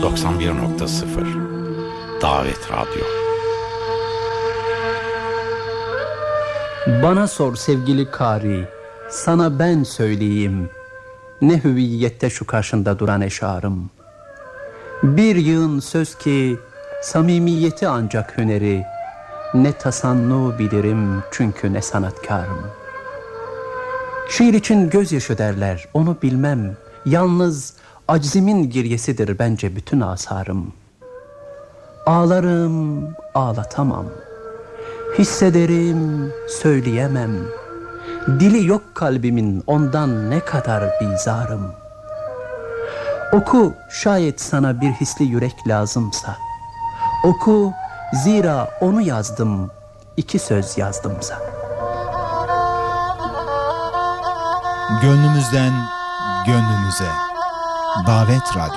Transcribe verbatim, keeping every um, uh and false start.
doksan bir nokta sıfır Davet Radyo. Bana sor sevgili kari, sana ben söyleyeyim, ne hüviyette şu karşında duran eşarım. Bir yığın söz ki samimiyeti ancak hüneri, ne tasannu bilirim çünkü ne sanatkarım. Şiir için gözyaşı derler, onu bilmem, yalnız aczimin giryesidir bence bütün asarım. Ağlarım, ağlatamam, hissederim, söyleyemem. Dili yok kalbimin, ondan ne kadar bizarım. Oku, şayet sana bir hisli yürek lazımsa. Oku, zira onu yazdım, iki söz yazdımsa. Gönlümüzden gönlünüze. Davet Radyo.